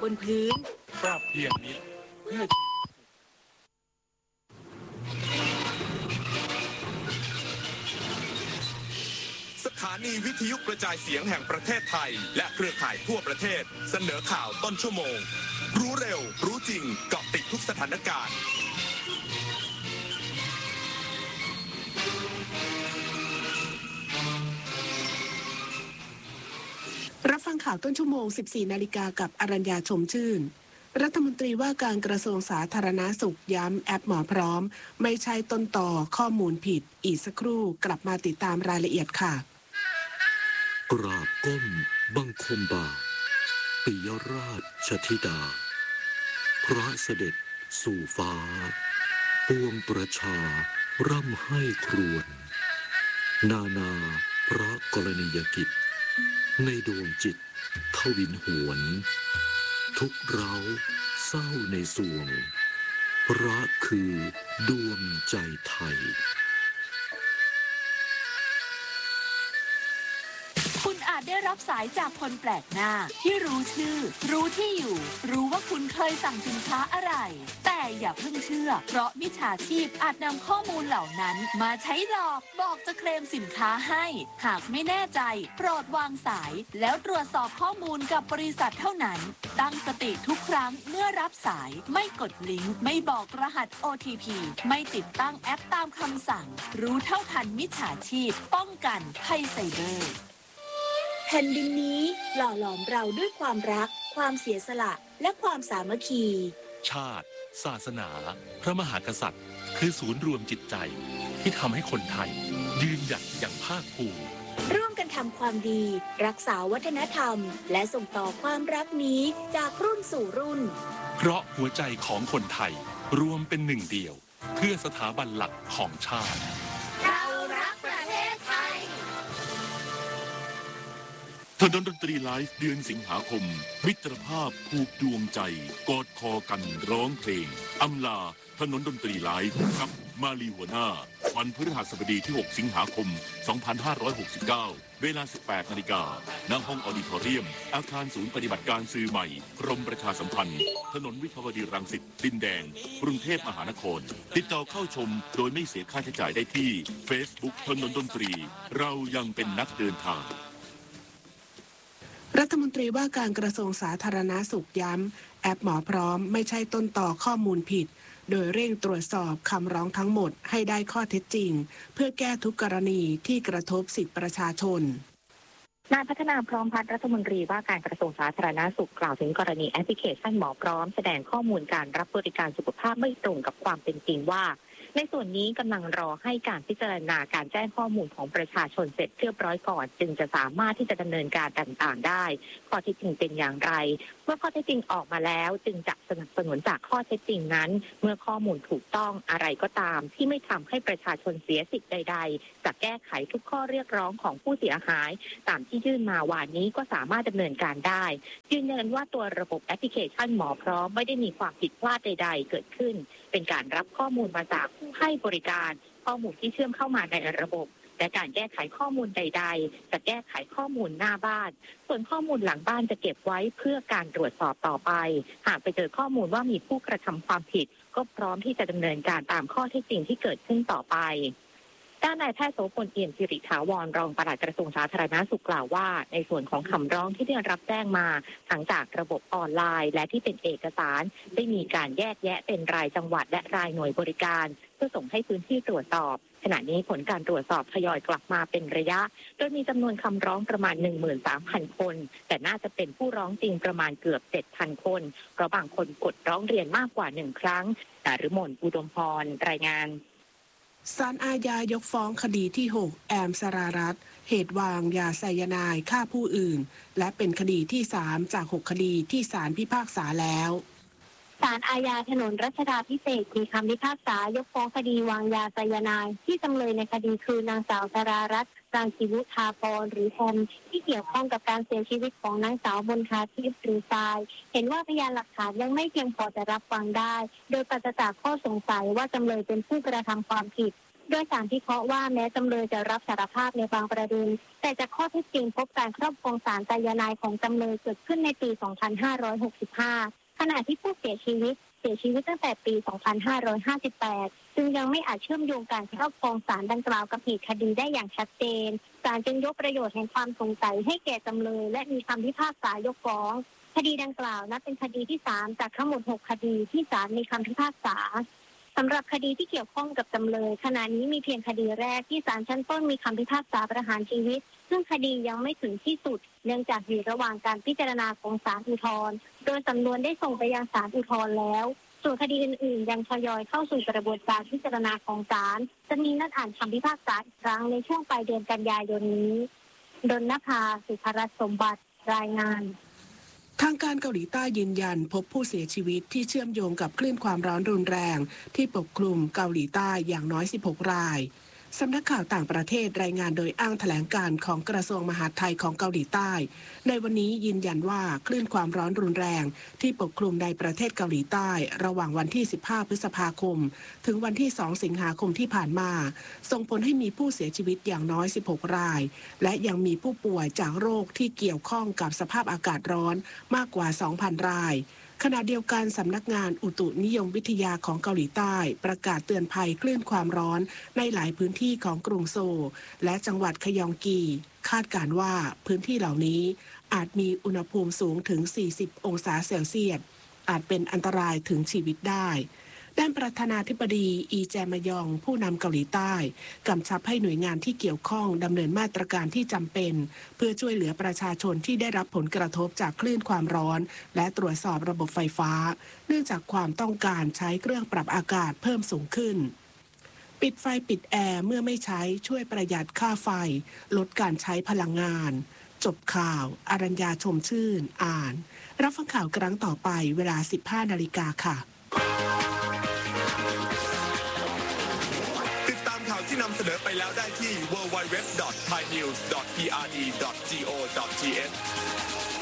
นพื้นปรับเพียงนิดเพื่อสถานีวิทยุกระจายเสียงแห่งประเทศไทยและเครือข่ายทั่วประเทศเสนอข่าวต้นชั่วโมงรู้เร็วรู้จริงเกาะติดทุกสถานการณ์รับฟังข่าวต้นชั่วโมง 14 นาฬิกากับอรัญญาชมชื่นรัฐมนตรีว่าการกระทรวงสาธารณสุขย้ำแอปหมอพร้อมไม่ใช่ต้นต่อข้อมูลผิดอีกสักครู่กลับมาติดตามรายละเอียดค่ะกราบก้มบังคมบ่าปิยราชธิดาพระเสด็จสู่ฟ้าปวงประชาร่ำให้ครวญนานาพระกรณียกิจในดวงจิตทวินหวนทุกเราเศร้าในสวงพระคือดวงใจไทยคุณอาจได้รับสายจากคนแปลกหน้าที่รู้ชื่อรู้ที่อยู่รู้ว่าคุณเคยสั่งสินค้าอะไรแต่อย่าเพิ่งเชื่อเพราะมิจฉาชีพอาจนำข้อมูลเหล่านั้นมาใช้หลอกบอกจะเคลมสินค้าให้หากไม่แน่ใจโปรดวางสายแล้วตรวจสอบข้อมูลกับบริษัทเท่านั้นตั้งสติทุกครั้งเมื่อรับสายไม่กดลิงก์ไม่บอกรหัส OTP ไม่ติดตั้งแอปตามคำสั่งรู้เท่าทันมิจฉาชีพป้องกันภัยไซเบอร์แผ่นดินนี้หล่อหลอมเราด้วยความรักความเสียสละและความสามัคคีชาติศาสนาพระมหากษัตริย์คือศูนย์รวมจิตใจที่ทำให้คนไทยยืนหยัดอย่างภาคภูมิร่วมกันทำความดีรักษาวัฒนธรรมและส่งต่อความรักนี้จากรุ่นสู่รุ่นเพราะหัวใจของคนไทยรวมเป็นหนึ่งเดียวเพื่อสถาบันหลักของชาติเรารักประเทศไทยถนนดนตรีไลฟ์เดือนสิงหาคมมิตรภาพผูกดวงใจกอดคอกันร้องเพลงอำลาถนนดนตรีไลฟ์กับมาลีหัวหน้าวันพฤหัสบดีที่ 6 สิงหาคม 2569 เวลา 18 นาฬิกาณ ห้องออดิทอเรียมอาคารศูนย์ปฏิบัติการสื่อใหม่กรมประชาสัมพันธ์ถนนวิภาวดีรังสิตดินแดงกรุงเทพมหานครติดต่อเข้าชมโดยไม่เสียค่าใช้จ่ายได้ที่ Facebook ถนนดนตรีเรายังเป็นนักเดินทางรัฐมนตรีว่าการกระทรวงสาธารณสุขย้ำแอปหมอพร้อมไม่ใช่ต้นต่อข้อมูลผิดโดยเร่งตรวจสอบคำร้องทั้งหมดให้ได้ข้อเท็จจริงเพื่อแก้ทุกกรณีที่กระทบสิทธิประชาชนนายพัฒนาพร้อมพัฒน์รัฐมนตรีว่าการกระทรวงสาธารณสุขกล่าวถึงกรณีแอปพลิเคชันหมอพร้อมแสดงข้อมูลการรับบริการสุขภาพไม่ตรงกับความเป็นจริงว่าในส่วนนี้กำลังรอให้การพิจารณาการแจ้งข้อมูลของประชาชนเสร็จเรียบร้อยก่อนจึงจะสามารถที่จะดำเนินการต่างๆได้ข้อเท็จจริงเป็นอย่างไรเมื่อข้อเท็จจริงออกมาแล้วจึงจะสนับสนุนจากข้อเท็จจริงนั้นเมื่อข้อมูลถูกต้องอะไรก็ตามที่ไม่ทำให้ประชาชนเสียสิทธิ์ใดๆจะแก้ไขทุกข้อเรียกร้องของผู้เสียหายตามที่ยื่นมาวันนี้ก็สามารถดำเนินการได้ยืนยันว่าตัวระบบแอปพลิเคชันหมอพร้อมไม่ได้มีความผิดพลาดใดๆเกิดขึ้นเป็นการรับข้อมูลมาจากผู้ให้บริการข้อมูลที่เชื่อมเข้ามาในระบบและการแก้ไขข้อมูลใดๆจะแก้ไขข้อมูลหน้าบ้านส่วนข้อมูลหลังบ้านจะเก็บไว้เพื่อการตรวจสอบต่อไปหากไปเจอข้อมูลว่ามีผู้กระทำความผิดก็พร้อมที่จะดำเนินการตามข้อเท็จจริงที่เกิดขึ้นต่อไปด้านนายแพทย์โสพลเอี่ยมสิริถาวรรองปลัดกระทรวงสาธารณสุขกล่าวว่าในส่วนของคำร้องที่ได้รับแจ้งมาทั้งจากระบบออนไลน์และที่เป็นเอกสารได้มีการแยกแยะเป็นรายจังหวัดและรายหน่วยบริการเพื่อส่งให้พื้นที่ตรวจสอบขณะนี้ผลการตรวจสอบทยอยกลับมาเป็นระยะโดยมีจำนวนคำร้องประมาณ 13,000 คนแต่น่าจะเป็นผู้ร้องจริงประมาณเกือบ 7,000 คนเพราะบางคนกดร้องเรียนมากกว่า1ครั้งดารุมนอุดมพรรายงานศาลอาญายกฟ้องคดีที่ 6 แอมสรารัตน์เหตุวางยาไซยาไนด์ฆ่าผู้อื่นและเป็นคดีที่ 3 จาก 6 คดีที่ศาลพิพากษาแล้วศาลอาญาถนนรัชดาภิเษกมีคำพิพากษายกฟ้องคดีวางยาไซยาไนด์ที่จำเลยในคดีคือนางสาวสรารัตน์รังสิวุธาพรหรือแอมที่เกี่ยวข้องกับการเสียชีวิตของนางสาวมณฑาทิพย์หรือทรายเห็นว่าพยานหลักฐานยังไม่เพียงพอจะรับฟังได้โดยปราศจากข้อสงสัยว่าจำเลยเป็นผู้กระทำความผิดโดยศาลพิเคราะห์ว่าแม้จำเลยจะรับสารภาพในบางประเด็นแต่จากข้อเท็จจริงพบการครอบครองสารไซยาไนด์ของจำเลยเกิดขึ้นในปี 2565 ขณะที่ผู้เสียชีวิตตั้งแต่ปี 2558 จึงยังไม่อาจเชื่อมโยงการครอบครองสารดังกล่าวกับเหตุคดีได้อย่างชัดเจนศาลจึงยกประโยชน์แห่งความสงสัยให้แก่จำเลยและมีคำพิพากษายกฟ้องคดีดังกล่าวนับเป็นคดีที่ 3 จากทั้งหมด 6 คดีที่ศาลมีคำพิพากษาสำหรับคดีที่เกี่ยวข้องกับจำเลยขณะนี้มีเพียงคดีแรกที่ศาลชั้นต้นมีคำพิพากษาประหารชีวิตซึ่งคดียังไม่ถึงที่สุดเนื่องจากอยู่ระหว่างการพิจารณาของศาลอุทธรณ์โดยสำนวนได้ส่งไปยังศาลอุทธรณ์แล้วส่วนคดีอื่นๆยังทยอยเข้าสู่กระบวนการพิจารณาของศาลจะมีนัดอ่านคำพิพากษาอีกครั้งในช่วงปลายเดือนกันยายนนี้ดลนภา สุภรัตน์สมบัติรายงานทางการเกาหลีใต้ยืนยันพบผู้เสียชีวิตที่เชื่อมโยงกับคลื่นความร้อนรุนแรงที่ปกคลุมเกาหลีใต้อย่างน้อย 16 รายสำนักข่าวต่างประเทศรายงานโดยอ้างแถลงการณ์ของกระทรวงมหาดไทยของเกาหลีใต้ในวันนี้ยืนยันว่าคลื่นความร้อนรุนแรงที่ปกคลุมในประเทศเกาหลีใต้ระหว่างวันที่ 15 พฤษภาคมถึงวันที่ 2 สิงหาคมที่ผ่านมาส่งผลให้มีผู้เสียชีวิตอย่างน้อย 16 รายและยังมีผู้ป่วยจากโรคที่เกี่ยวข้องกับสภาพอากาศร้อนมากกว่า 2,000 รายขณะเดียวกันสำนักงานอุตุนิยมวิทยาของเกาหลีใต้ประกาศเตือนภัยคลื่นความร้อนในหลายพื้นที่ของกรุงโซลและจังหวัดคยองกีคาดการณ์ว่าพื้นที่เหล่านี้อาจมีอุณหภูมิสูงถึง 40 องศาเซลเซียสอาจเป็นอันตรายถึงชีวิตได้ด้านประธานาธิบดีอีแจมยองผู้นำเกาหลีใต้กำชับให้หน่วยงานที่เกี่ยวข้องดำเนินมาตรการที่จำเป็นเพื่อช่วยเหลือประชาชนที่ได้รับผลกระทบจากคลื่นความร้อนและตรวจสอบระบบไฟฟ้าเนื่องจากความต้องการใช้เครื่องปรับอากาศเพิ่มสูงขึ้นปิดไฟปิดแอร์เมื่อไม่ใช้ช่วยประหยัดค่าไฟลดการใช้พลังงานจบข่าวอรัญญาชมชื่นอ่านรับฟังข่าวครั้งต่อไปเวลา 15 นาฬิกาค่ะติดตามข่าวที่นำเสนอไปแล้วได้ที่ www.thainews.prd.go.th